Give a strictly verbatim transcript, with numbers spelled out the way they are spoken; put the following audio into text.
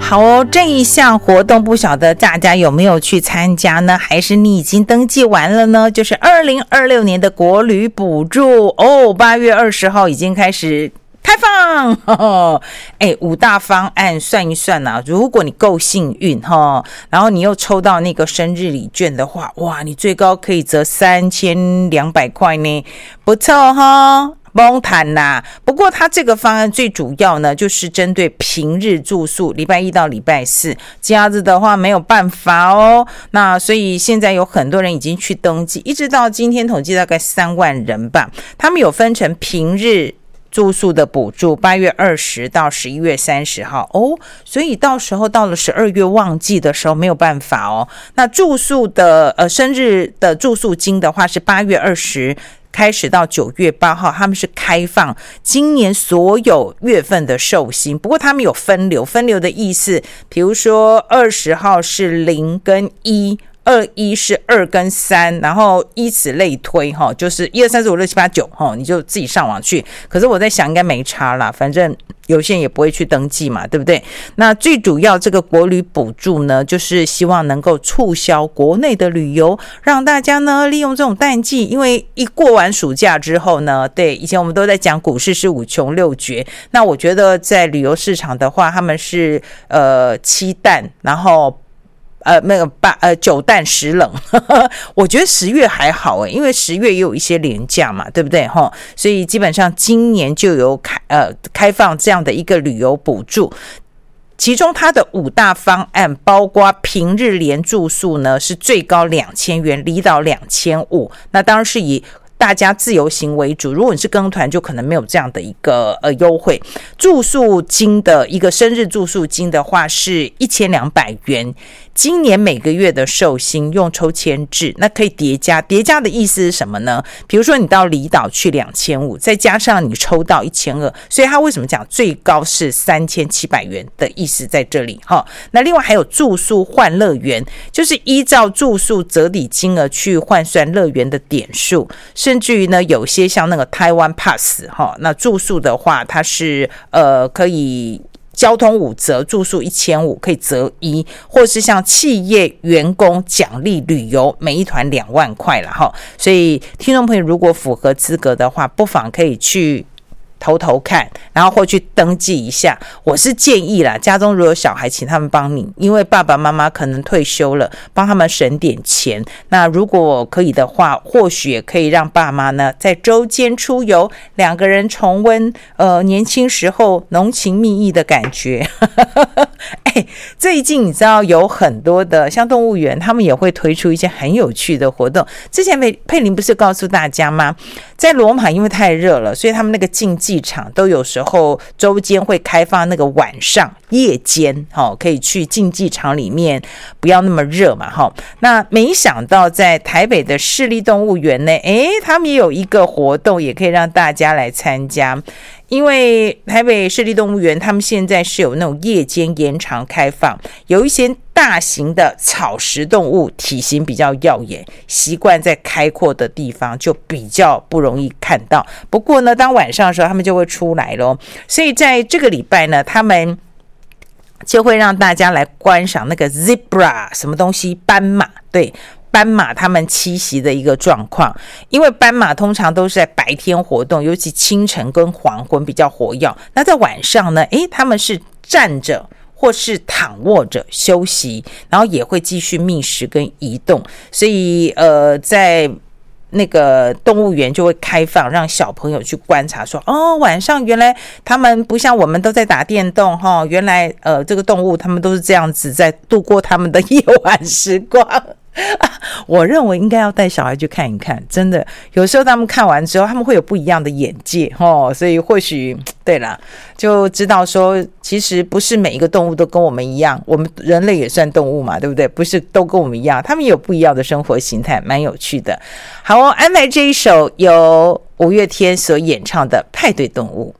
好哦，这一项活动不晓得大家有没有去参加呢？还是你已经登记完了呢？就是二零二六年的国旅补助哦，八月二十号已经开始开放。哦，哎，五大方案算一算啊，如果你够幸运哈、哦，然后你又抽到那个生日礼券的话，哇，你最高可以折三千两百块呢，不错哈、哦。蒙谈啦，不过它这个方案最主要呢，就是针对平日住宿，礼拜一到礼拜四，假日的话没有办法哦。那所以现在有很多人已经去登记，一直到今天统计大概三万人吧。他们有分成平日住宿的补助，八月二十到十一月三十号哦，所以到时候到了十二月旺季的时候没有办法哦。那住宿的呃生日的住宿金的话是八月二十。开始到九月八号，他们是开放今年所有月份的寿星，不过他们有分流，分流的意思，比如说二十号是零跟一，二一是二跟三，然后以此类推哈，就是一二三四五六七八九哈，你就自己上网去。可是我在想，应该没差啦，反正有些人也不会去登记嘛，对不对？那最主要这个国旅补助呢，就是希望能够促销国内的旅游，让大家呢利用这种淡季，因为一过完暑假之后呢，对，以前我们都在讲股市是五穷六绝，那我觉得在旅游市场的话，他们是呃七淡，然后。呃，那个八呃九淡十冷，呵呵，我觉得十月还好诶，因为十月也有一些连假嘛，对不对哈？所以基本上今年就有开呃开放这样的一个旅游补助，其中它的五大方案包括平日连住宿呢是最高两千元，离岛两千五，那当然是以。大家自由行为主，如果你是跟团，就可能没有这样的一个呃优惠。住宿金的一个生日住宿金的话是一千两百元，今年每个月的寿星用抽签制，那可以叠加。叠加的意思是什么呢？比如说你到离岛去两千五，再加上你抽到一千二，所以他为什么讲最高是三千七百元的意思在这里哈。那另外还有住宿换乐园，就是依照住宿折抵金额去换算乐园的点数。甚至于呢，有些像那个台湾 Pass 哈，那住宿的话，它是呃可以交通五折，住宿一千五可以折一，或是像企业员工奖励旅游，每一团两万块了哈。所以听众朋友如果符合资格的话，不妨可以去。投投看，然后或去登记一下。我是建议啦，家中如果有小孩，请他们帮你，因为爸爸妈妈可能退休了，帮他们省点钱。那如果可以的话，或许也可以让爸妈呢在周间出游，两个人重温呃年轻时候浓情蜜意的感觉。哎，最近你知道有很多的像动物园，他们也会推出一些很有趣的活动。之前佩佩玲不是告诉大家吗？在罗马因为太热了，所以他们那个竞技场都有时候周间会开放那个晚上夜间、哦、可以去竞技场里面，不要那么热嘛、哦、那没想到在台北的市立动物园呢，诶，他们也有一个活动也可以让大家来参加。因为台北市立动物园他们现在是有那种夜间延长开放，有一些大型的草食动物体型比较耀眼，习惯在开阔的地方就比较不容易看到，不过呢当晚上的时候他们就会出来咯，所以在这个礼拜呢他们就会让大家来观赏那个 zebra 什么东西，斑马，对，斑马他们栖息的一个状况。因为斑马通常都是在白天活动，尤其清晨跟黄昏比较活跃，那在晚上呢，诶，他们是站着或是躺卧着休息，然后也会继续觅食跟移动。所以呃在那个动物园就会开放让小朋友去观察说，哦，晚上原来他们不像我们都在打电动齁，原来呃这个动物他们都是这样子在度过他们的夜晚时光。啊，我认为应该要带小孩去看一看，真的有时候他们看完之后他们会有不一样的眼界、哦、所以或许对啦，就知道说其实不是每一个动物都跟我们一样，我们人类也算动物嘛，对不对？不是都跟我们一样，他们也有不一样的生活形态，蛮有趣的。好哦，安排这一首由五月天所演唱的《派对动物》。